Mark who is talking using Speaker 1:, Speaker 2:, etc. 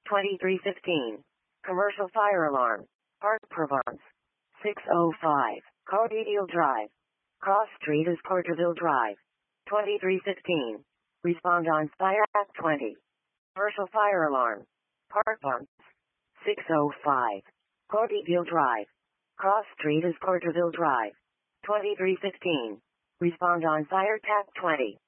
Speaker 1: 2315. Commercial fire alarm. Park Provence. 605. Cardidial Drive. Cross Street is Porterville Drive. 2315. Respond on Fire Act 20. Commercial fire alarm. Park Provence. 605. Cardidial Drive. Cross Street is Porterville Drive. 2315. Respond on Fire Act 20.